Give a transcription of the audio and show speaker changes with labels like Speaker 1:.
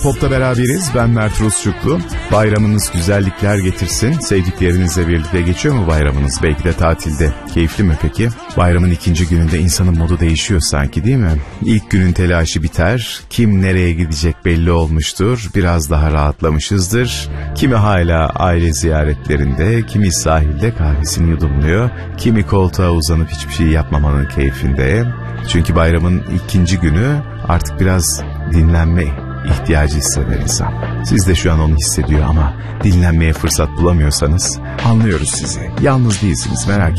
Speaker 1: Pop'ta beraberiz. Ben Mert Rusçuklu. Bayramınız güzellikler getirsin. Sevdiklerinizle birlikte geçiyor mu bayramınız? Belki de tatilde. Keyifli mi peki? Bayramın ikinci gününde insanın modu değişiyor sanki, değil mi? İlk günün telaşı biter. Kim nereye gidecek belli olmuştur. Biraz daha rahatlamışızdır. Kimi hala aile ziyaretlerinde, kimi sahilde kahvesini yudumluyor. Kimi koltuğa uzanıp hiçbir şey yapmamanın keyfinde. Çünkü bayramın ikinci günü artık biraz dinlenme ihtiyacı hisseder insan. Siz de şu an onu hissediyor ama dinlenmeye fırsat bulamıyorsanız anlıyoruz sizi. Yalnız değilsiniz, merak etmeyin.